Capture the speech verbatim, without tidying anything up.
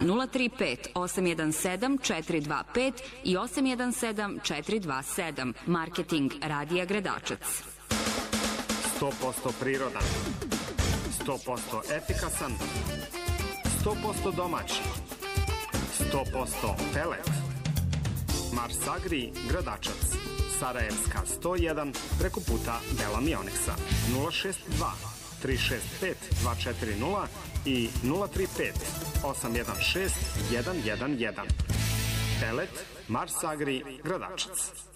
nula tri pet osam jedan sedam četiri dva pet i osam jedan sedam četiri dva sedam. Marketing Radija Gradačac. sto posto prirodan, sto posto efikasan, sto posto domaći, sto posto pelet. Mars Agri Gradačac, Sarajevska sto jedan, preko puta Bela Mioniksa. Nula šest dva tri šest pet dva četiri nula i nula tri pet osam jedan šest jedan jedan jedan. Pelet Mars Agri Gradačac.